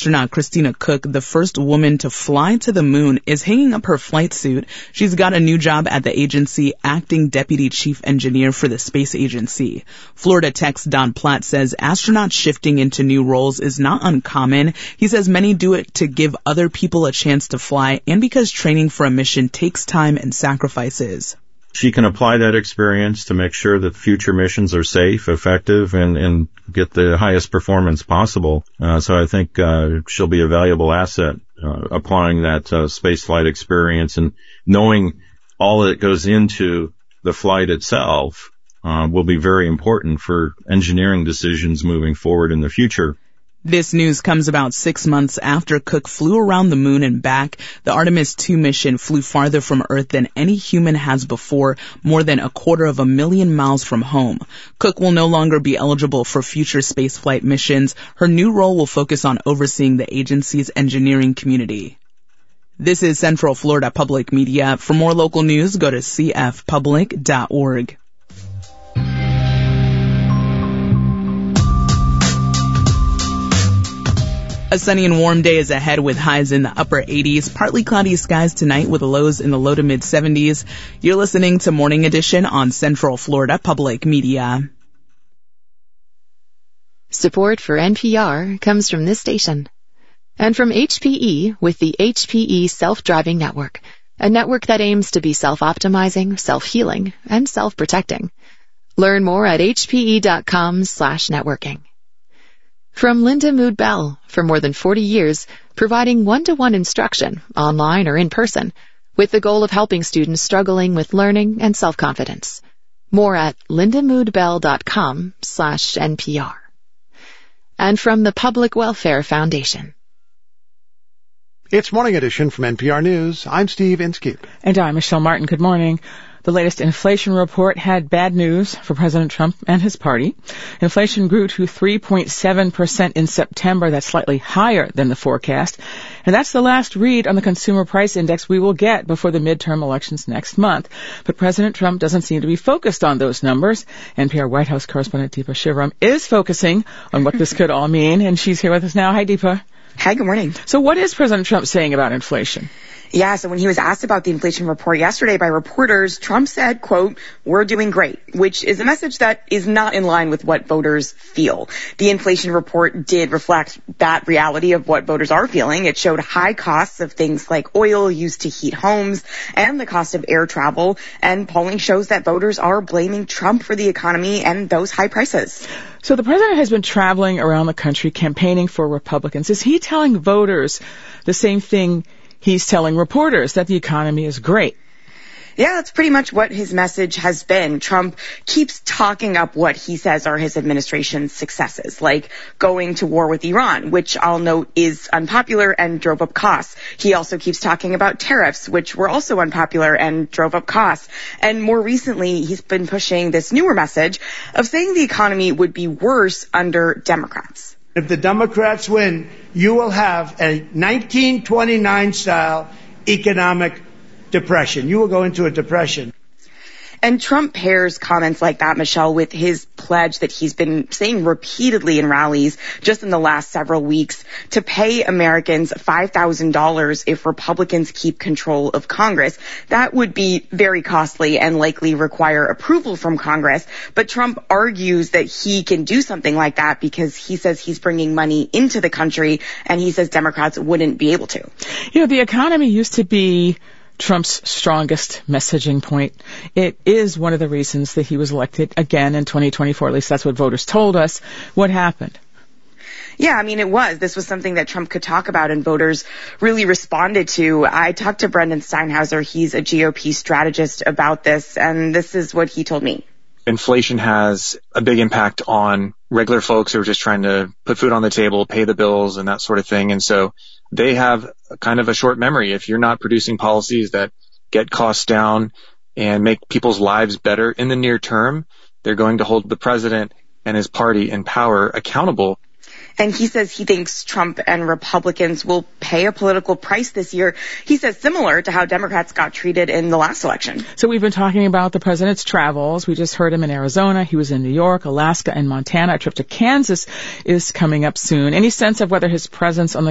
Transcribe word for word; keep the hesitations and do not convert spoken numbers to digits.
astronaut Christina Koch, the first woman to fly to the moon, is hanging up her flight suit. She's got a new job at the agency, acting deputy chief engineer for the space agency. Florida Tech's Don Platt says astronauts shifting into new roles is not uncommon. He says many do it to give other people a chance to fly and because training for a mission takes time and sacrifices. She can apply that experience to make sure that future missions are safe, effective, and, and get the highest performance possible. Uh, so I think uh, she'll be a valuable asset uh, applying that uh, spaceflight experience and knowing all that goes into the flight itself uh, will be very important for engineering decisions moving forward in the future. This news comes about six months after Cook flew around the moon and back. The Artemis two mission flew farther from Earth than any human has before, more than a quarter of a million miles from home. Cook will no longer be eligible for future spaceflight missions. Her new role will focus on overseeing the agency's engineering community. This is Central Florida Public Media. For more local news, go to c f public dot org. A sunny and warm day is ahead with highs in the upper eighties. Partly cloudy skies tonight with lows in the low to mid seventies. You're listening to Morning Edition on Central Florida Public Media. Support for N P R comes from this station. And from H P E with the H P E Self-Driving Network, a network that aims to be self-optimizing, self-healing, and self-protecting. Learn more at h p e dot com slash networking. From Linda Mood Bell, for more than forty years, providing one-to-one instruction, online or in person, with the goal of helping students struggling with learning and self-confidence. More at linda mood bell dot com slash N P R. And from the Public Welfare Foundation. It's Morning Edition from N P R News. I'm Steve Inskeep. And I'm Michelle Martin. Good morning. The latest inflation report had bad news for President Trump and his party. Inflation grew to three point seven percent in September. That's slightly higher than the forecast. And that's the last read on the consumer price index we will get before the midterm elections next month. But President Trump doesn't seem to be focused on those numbers. N P R White House correspondent Deepa Shivaram is focusing on what this could all mean. And she's here with us now. Hi, Deepa. Hi, good morning. So what is President Trump saying about inflation? Yeah, so when he was asked about the inflation report yesterday by reporters, Trump said, quote, "We're doing great," which is a message that is not in line with what voters feel. The inflation report did reflect that reality of what voters are feeling. It showed high costs of things like oil used to heat homes and the cost of air travel. And polling shows that voters are blaming Trump for the economy and those high prices. So the president has been traveling around the country campaigning for Republicans. Is he telling voters the same thing he's telling reporters, that the economy is great? Yeah, that's pretty much what his message has been. Trump keeps talking up what he says are his administration's successes, like going to war with Iran, which I'll note is unpopular and drove up costs. He also keeps talking about tariffs, which were also unpopular and drove up costs. And more recently, he's been pushing this newer message of saying the economy would be worse under Democrats. If the Democrats win, you will have a nineteen twenty-nine style economic depression. You will go into a depression. And Trump pairs comments like that, Michelle, with his pledge that he's been saying repeatedly in rallies just in the last several weeks to pay Americans five thousand dollars if Republicans keep control of Congress. That would be very costly and likely require approval from Congress. But Trump argues that he can do something like that because he says he's bringing money into the country, and he says Democrats wouldn't be able to. You know, the economy used to be Trump's strongest messaging point. It is one of the reasons that he was elected again in twenty twenty-four. At least that's what voters told us. What happened? Yeah, I mean, it was. This was something that Trump could talk about and voters really responded to. I talked to Brendan Steinhauser. He's a G O P strategist about this, and this is what he told me. Inflation has a big impact on regular folks who are just trying to put food on the table, pay the bills, and that sort of thing. And so they have kind of a short memory. If you're not producing policies that get costs down and make people's lives better in the near term, they're going to hold the president and his party in power accountable. And he says he thinks Trump and Republicans will pay a political price this year. He says similar to how Democrats got treated in the last election. So we've been talking about the president's travels. We just heard him in Arizona. He was in New York, Alaska, and Montana. A trip to Kansas is coming up soon. Any sense of whether his presence on the